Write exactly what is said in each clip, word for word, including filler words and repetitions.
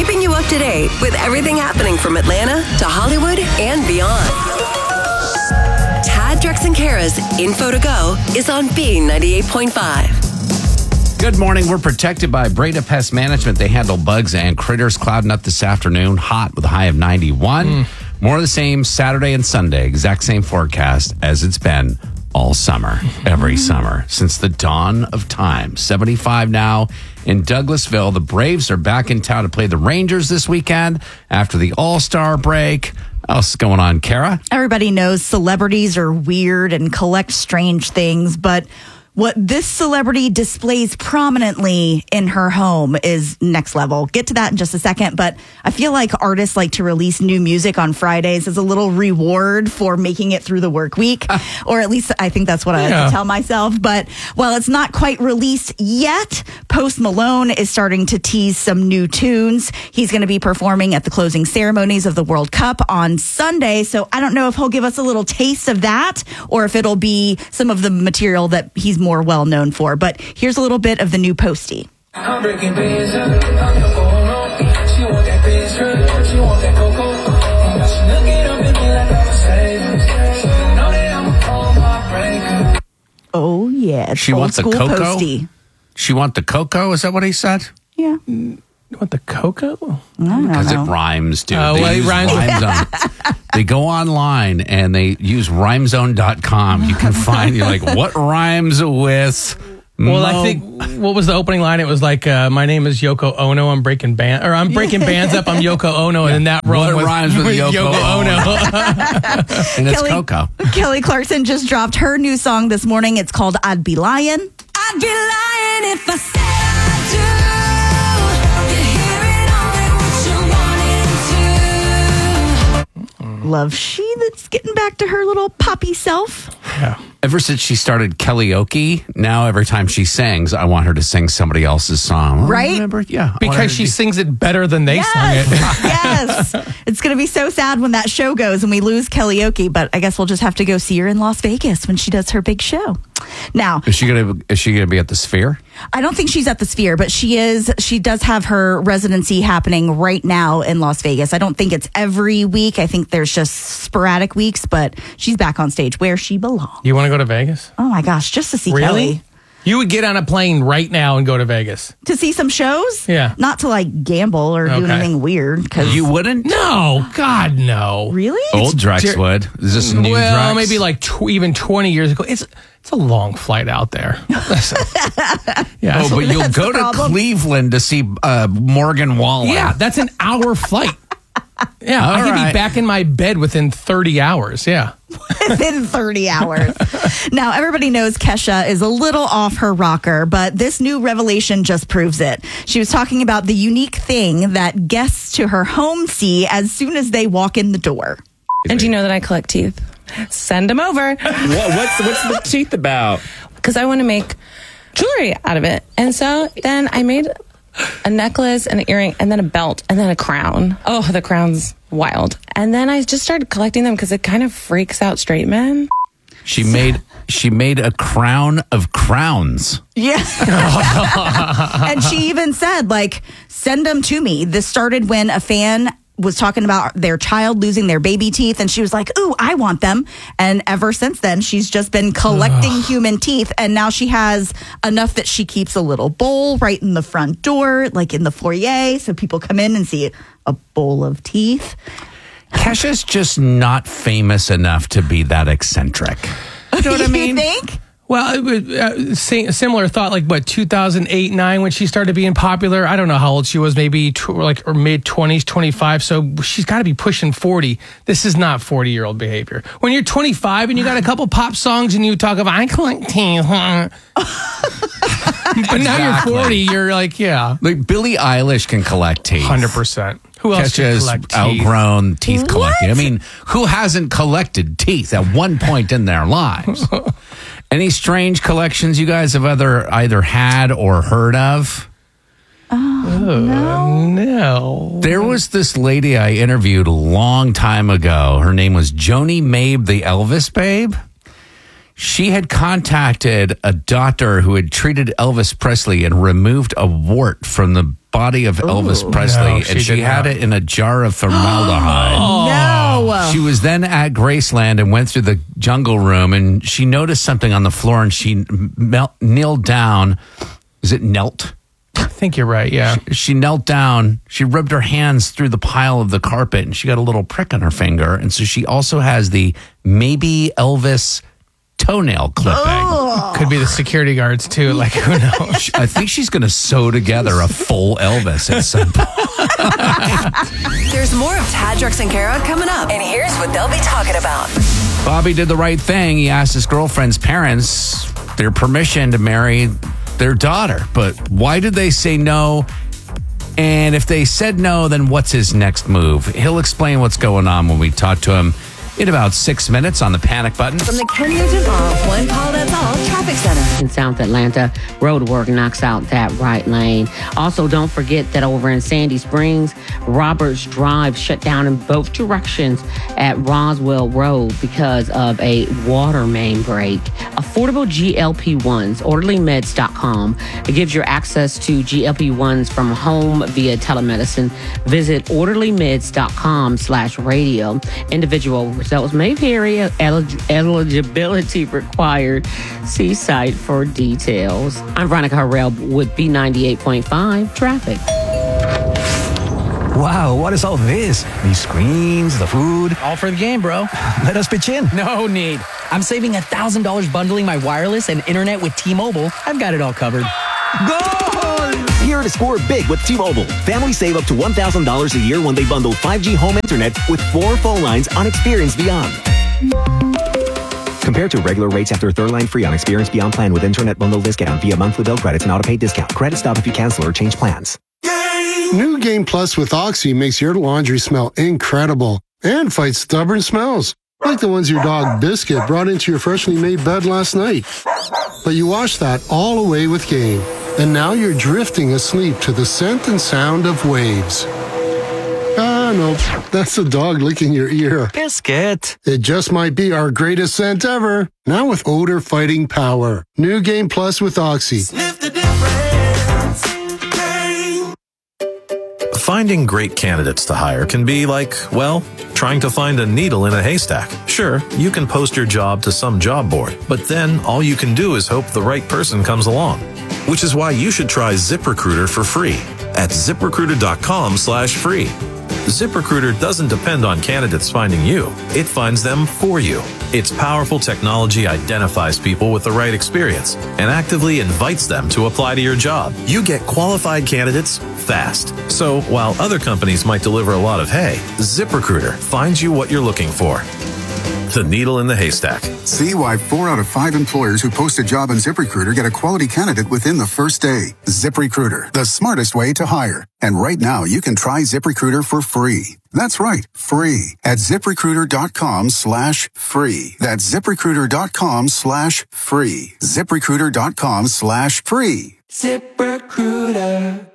keeping you up to date with everything happening from Atlanta to Hollywood and beyond. Tad, Drex, and Kara's Info to Go is on B ninety-eight point five. Good morning. We're protected by Breda Pest Management. They handle bugs and critters. Clouding up this afternoon. Hot with a high of ninety-one. Mm. More of the same Saturday and Sunday. Exact same forecast as it's been all summer, every summer, since the dawn of time. seventy-five now in Douglasville. The Braves are back in town to play the Rangers this weekend after the All-Star break. What else is going on, Kara? Everybody knows celebrities are weird and collect strange things, but what this celebrity displays prominently in her home is next level. Get to that in just a second, but I feel like artists like to release new music on Fridays as a little reward for making it through the work week, or at least I think that's what I yeah. like to tell myself. But while it's not quite released yet, Post Malone is starting to tease some new tunes. He's going to be performing at the closing ceremonies of the World Cup on Sunday, so I don't know if he'll give us a little taste of that or if it'll be some of the material that he's more well known for. But here's a little bit of the new Posty. I'm breaking bands up. I'm Yoko Ono. She want that biz drip. She want that cocoa. And she look it up at me like I'm a slave. So you know that I'm a cold heartbreaker. Oh yeah, She old wants the school cocoa? Posty. She want the cocoa? Is that what he said? Yeah. You want the cocoa? I don't Because it know. rhymes, dude. Oh, they well, it use rhymes. Rhymezone. They go online and they use rhymezone dot com. You can find, you're like, what rhymes with... Well, Mo- I think, what was the opening line? It was like, uh, my name is Yoko Ono. I'm breaking band, or I'm breaking bands up. I'm Yoko Ono. And then that What wrong rhymes with Yoko Ono? and it's Kelly, cocoa. Kelly Clarkson just dropped her new song this morning. It's called I'd Be Lying. I'd be lying if I said I do. You're hearing only what you wanted to. Love she that's getting back to her little poppy self. Yeah. Ever since she started karaoke, now every time she sings, I want her to sing somebody else's song. Oh, Right? Remember? Yeah. I want her Because to she do- sings it better than they sung it. Yes. It's going to be so sad when that show goes and we lose karaoke, but I guess we'll just have to go see her in Las Vegas when she does her big show. Now, Is she gonna is she gonna be at the Sphere? I don't think she's at the Sphere, but she is. She does have her residency happening right now in Las Vegas. I don't think it's every week. I think there's just sporadic weeks, but she's back on stage where she belongs. You want to go to Vegas? Oh my gosh, just to see Really? Kelly. You would get on a plane right now and go to Vegas. To see some shows? Yeah. Not to like gamble or do Okay. anything weird. Cause You wouldn't? No, God, no. Really? Old Drex Jer- would. Is this new Well, Drex? maybe like tw- even twenty years ago. It's it's a long flight out there. So- yeah, Oh, so- but you'll That's go the to problem. Cleveland to see uh, Morgan Wallen. yeah, that's an hour flight. Yeah, All I could right. be back in my bed within thirty hours. Yeah. Within thirty hours. Now, everybody knows Kesha is a little off her rocker, but this new revelation just proves it. She was talking about the unique thing that guests to her home see as soon as they walk in the door. And do you know that I collect teeth? Send them over. What, what's what's the teeth about? Because I want to make jewelry out of it. And so then I made a necklace, an earring, and then a belt, and then a crown. Oh, the crown's wild. And then I just started collecting them because it kind of freaks out straight men. She made she made a crown of crowns. Yeah. And she even said, like, send them to me. This started when a fan was talking about their child losing their baby teeth, and she was like, ooh, I want them. And ever since then, she's just been collecting human teeth, and now she has enough that she keeps a little bowl right in the front door, like in the foyer, so people come in and see a bowl of teeth. Kesha's just not famous enough to be that eccentric. You know what I mean? You think? Well, it was, uh, sa- similar thought, like what, two thousand eight, nine, when she started being popular. I don't know how old she was, maybe tw- like or mid twenties, twenty-five. So she's got to be pushing forty. This is not forty year old behavior. When you're twenty-five and you got a couple pop songs and you talk about, I collect teeth. Huh? But now you're Exactly. forty, you're like, yeah, Like Billie Eilish can collect teeth. one hundred percent. Who else can Kesha's collect teeth? outgrown teeth What? collecting. I mean, who hasn't collected teeth at one point in their lives? Any strange collections you guys have either either had or heard of? No. There was this lady I interviewed a long time ago. Her name was Joni Mabe, the Elvis Babe. She had contacted a doctor who had treated Elvis Presley and removed a wart from the body of Elvis Presley, No, she and she did had not. it in a jar of formaldehyde. No. She was then at Graceland and went through the jungle room, and she noticed something on the floor, and she mel- kneeled down. Is it knelt? I think you're right. Yeah. She knelt down. She rubbed her hands through the pile of the carpet, and she got a little prick on her finger. And so she also has the maybe Elvis toenail clipping. Could be the security guards too. Like, who knows? I think she's going to sew together a full Elvis at some point. There's more of Tad, Drex, and Kara coming up. And here's what they'll be talking about. Bobby did the right thing. He asked his girlfriend's parents their permission to marry their daughter. But why did they say no? And if they said no, then what's his next move? He'll explain what's going on when we talk to him in about six minutes on the panic button. From the Ken Nugent Off One Call That's All Traffic Center. In South Atlanta, road work knocks out that right lane. Also, don't forget that over in Sandy Springs, Roberts Drive shut down in both directions at Roswell Road because of a water main break. Affordable G L P ones, orderly meds dot com. It gives you access to G L P ones from home via telemedicine. Visit orderly meds dot com slash radio. Individual results may vary. Elig- eligibility required. See site for details. I'm Veronica Harrell with B ninety-eight point five Traffic. Wow, what is all this? These screens, the food. All for the game, bro. Let us pitch in. No need. I'm saving one thousand dollars bundling my wireless and internet with T-Mobile. I've got it all covered. Goal! Here to score big with T-Mobile. Families save up to one thousand dollars a year when they bundle five G home internet with four phone lines on Experience Beyond. Compared to regular rates after third line free on Experience Beyond plan with internet bundle discount via monthly bill credits and auto-pay discount. Credit stop if you cancel or change plans. New Game Plus with Oxy makes your laundry smell incredible and fights stubborn smells, like the ones your dog Biscuit brought into your freshly made bed last night. But you washed that all away with Game, and now you're drifting asleep to the scent and sound of waves. Ah, no, that's the dog licking your ear. Biscuit. It just might be our greatest scent ever, now with odor fighting power. New Game Plus with Oxy. Sniff the difference. Finding great candidates to hire can be like, well, trying to find a needle in a haystack. Sure, you can post your job to some job board, but then all you can do is hope the right person comes along. Which is why you should try ZipRecruiter for free at ZipRecruiter.com slash free. ZipRecruiter doesn't depend on candidates finding you. It finds them for you. Its powerful technology identifies people with the right experience and actively invites them to apply to your job. You get qualified candidates fast. So while other companies might deliver a lot of hay, ZipRecruiter finds you what you're looking for. The needle in the haystack. See why four out of five employers who post a job on ZipRecruiter get a quality candidate within the first day. ZipRecruiter, the smartest way to hire. And right now, you can try ZipRecruiter for free. That's right, free at ZipRecruiter.com slash free. That's ZipRecruiter.com slash free. ZipRecruiter.com slash free. ZipRecruiter.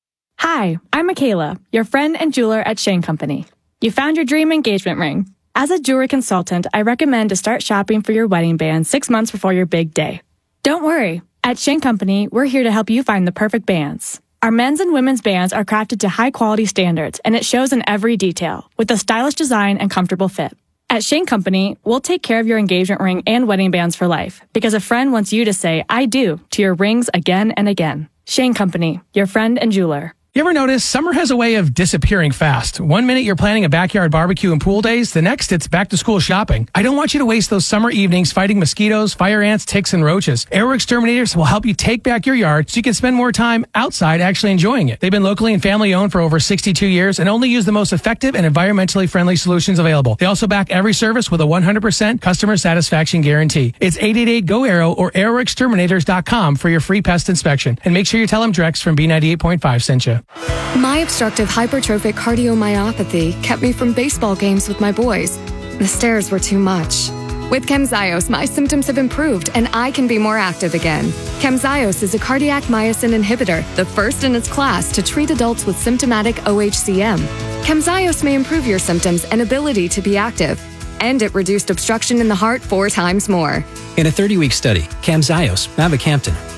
Hi, I'm Michaela, your friend and jeweler at Shane Company. You found your dream engagement ring. As a jewelry consultant, I recommend to start shopping for your wedding band six months before your big day. Don't worry. At Shane Company, we're here to help you find the perfect bands. Our men's and women's bands are crafted to high-quality standards, and it shows in every detail, with a stylish design and comfortable fit. At Shane Company, we'll take care of your engagement ring and wedding bands for life, because a friend wants you to say, I do, to your rings again and again. Shane Company, your friend and jeweler. You ever notice summer has a way of disappearing fast? One minute you're planning a backyard barbecue and pool days, the next it's back to school shopping. I don't want you to waste those summer evenings fighting mosquitoes, fire ants, ticks, and roaches. Airwork Exterminators will help you take back your yard so you can spend more time outside actually enjoying it. They've been locally and family owned for over sixty-two years and only use the most effective and environmentally friendly solutions available. They also back every service with a one hundred percent customer satisfaction guarantee. It's eight eight eight, G O, ARROW or airwork exterminators dot com for your free pest inspection. And make sure you tell them Drex from B ninety-eight point five sent you. My obstructive hypertrophic cardiomyopathy kept me from baseball games with my boys. The stairs were too much. With Camzyos, my symptoms have improved and I can be more active again. Camzyos is a cardiac myosin inhibitor, the first in its class to treat adults with symptomatic O H C M. Camzyos may improve your symptoms and ability to be active. And it reduced obstruction in the heart four times more. In a thirty-week study, Camzyos, mavacamten,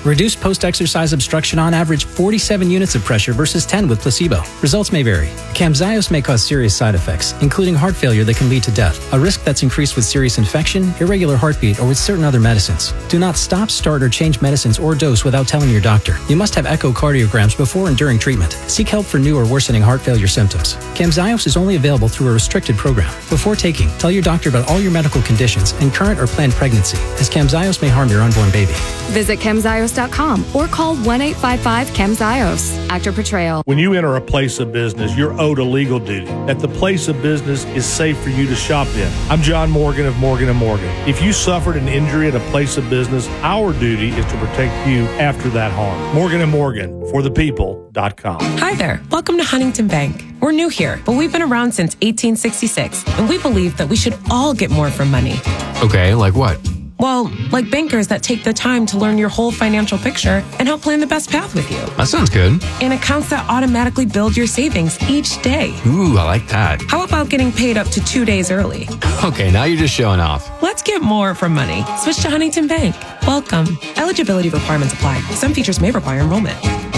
Reduced post-exercise obstruction on average forty-seven units of pressure versus ten with placebo. Results may vary. Camzyos may cause serious side effects, including heart failure that can lead to death, a risk that's increased with serious infection, irregular heartbeat, or with certain other medicines. Do not stop, start, or change medicines or dose without telling your doctor. You must have echocardiograms before and during treatment. Seek help for new or worsening heart failure symptoms. Camzyos is only available through a restricted program. Before taking, tell your doctor about all your medical conditions and current or planned pregnancy, as Camzyos may harm your unborn baby. Visit camzyos dot com or call one eight five five camzyos. Actor portrayal. When you enter a place of business, you're owed a legal duty that the place of business is safe for you to shop in. I'm John Morgan of Morgan and Morgan. If you suffered an injury at a place of business, our duty is to protect you after that harm. Morgan and Morgan, for the people dot com. Hi there. Welcome to Huntington Bank. We're new here, but we've been around since eighteen sixty-six, and we believe that we should all get more from money. Okay, like what? Well, like bankers that take the time to learn your whole financial picture and help plan the best path with you. That sounds good. And accounts that automatically build your savings each day. Ooh, I like that. How about getting paid up to two days early? Okay, now you're just showing off. Let's get more from money. Switch to Huntington Bank. Welcome. Eligibility requirements apply. Some features may require enrollment.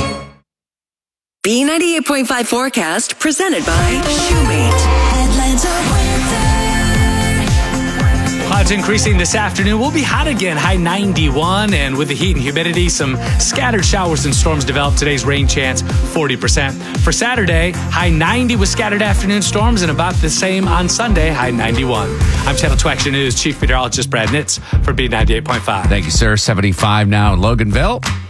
B ninety-eight point five forecast presented by Shoemate. Atlanta weather. Clouds increasing this afternoon. We'll be hot again, high ninety-one. And with the heat and humidity, some scattered showers and storms develop. Today's rain chance, forty percent. For Saturday, high ninety with scattered afternoon storms and about the same on Sunday, high ninety-one. I'm Channel two Action News Chief Meteorologist Brad Nitz for B ninety-eight point five. Thank you, sir. seventy-five now in Loganville.